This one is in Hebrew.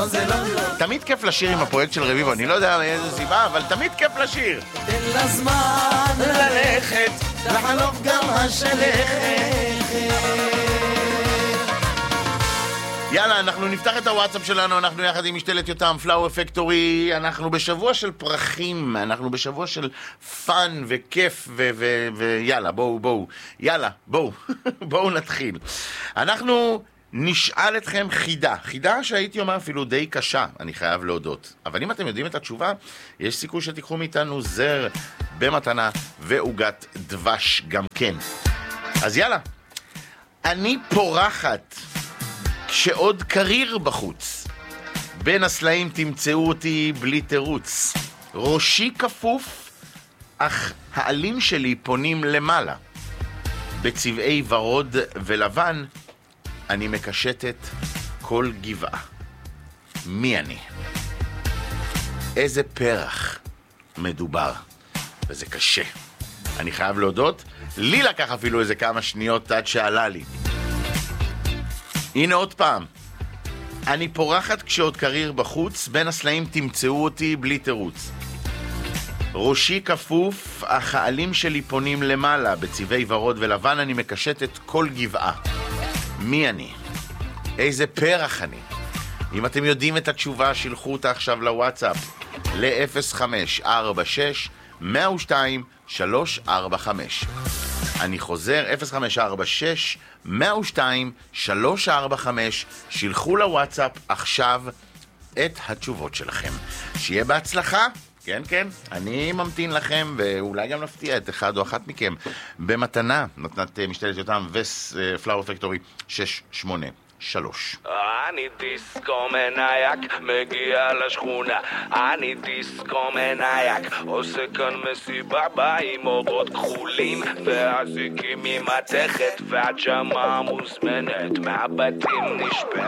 זה לא. תמיד כיף לשיר עם הפרויקט של רביבו, אני לא יודע מאיזה סיבה, אבל תמיד כיף לשיר. תן לזמן ללכת, לחלוף גם השלכת. יאללה, אנחנו נפתח את הוואטסאפ שלנו, אנחנו יחד עם משתלת יותם, פלאואר פקטורי, אנחנו בשבוע של פרחים, אנחנו בשבוע של פאן וכיף ויאללה, בואו, יאללה, בואו נתחיל. אנחנו נשאל אתכם חידה שהייתי אומר אפילו די קשה, אני חייב להודות. אבל אם אתם יודעים את התשובה, יש סיכוי שתיקחו מאיתנו זר במתנה ועוגת דבש גם כן. אז יאללה, אני פורחת כשעוד קריר בחוץ, בין הסלעים תמצאו אותי בלי תירוץ. ראשי כפוף, אך העלים שלי פונים למעלה. בצבעי ורוד ולבן, אני מקשטת כל גבעה. מי אני? איזה פרח מדובר? וזה קשה. אני חייב להודות, לי לקח אפילו איזה כמה שניות עד שעלה לי. הנה עוד פעם. אני פורחת כשעוד קריר בחוץ, בין הסלעים תמצאו אותי בלי תירוץ. ראשי כפוף, אך העלים שלי פונים למעלה, בצבעי ורוד ולבן אני מקשטת כל גבעה. מי אני? איזה פרח אני? אם אתם יודעים את התשובה, שילחו אותה עכשיו לוואטסאפ ל-0546-102-345. אני חוזר, 0546-102-345. שילחו לוואטסאפ עכשיו את התשובות שלכם. שיהיה בהצלחה. כן, אני ממתין לכם, ואולי גם נפתיע את אחד או אחת מכם במתנה, מתנת משתלת יותם ופלאואר פקטורי 683. אני דיסקו מנייק, מגיע לשכונה. אני דיסקו מנייק, עושה כאן מסיבה עם אורות כחולים והזיקים עם מתכת, והג'מה מוזמנת, מהבתים נשפט.